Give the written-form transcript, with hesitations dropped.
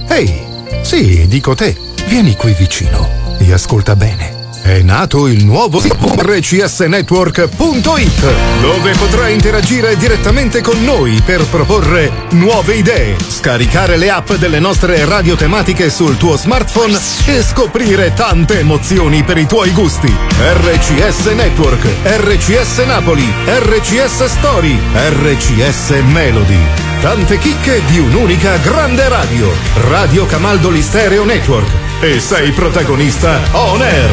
Ehi, sì, dico te, vieni qui vicino e ascolta bene. È nato il nuovo rcsnetwork.it, dove potrai interagire direttamente con noi per proporre nuove idee, scaricare le app delle nostre radio tematiche sul tuo smartphone e scoprire tante emozioni per i tuoi gusti. RCS Network, RCS Napoli, RCS Story, RCS Melody. Tante chicche di un'unica grande radio. Radio Camaldoli Stereo Network. E sei protagonista on air.